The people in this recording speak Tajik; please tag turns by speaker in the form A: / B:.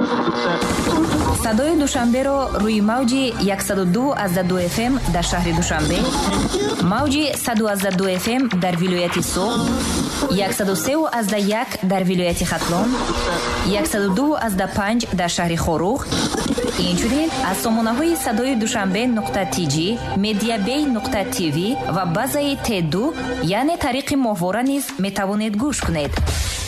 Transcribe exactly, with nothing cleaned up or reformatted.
A: садои душанберо рӯи мавҷи сад و دو ازده دو эф эм дар шаҳри Душанбе, мавҷи сад و ازده دو эф эм дар вилояти Суғд, сад و سه ازده یک дар вилояти Хатлон, сад و دو ازده панҷ дар шаҳри Хорух. Инчунин аз сомонаҳои садои душанбе нуқта ти ҷи, медиабей нуқта ти ви ва базаи Т ду, яъне тариқи моҳвора низ метавонед гӯш кунед.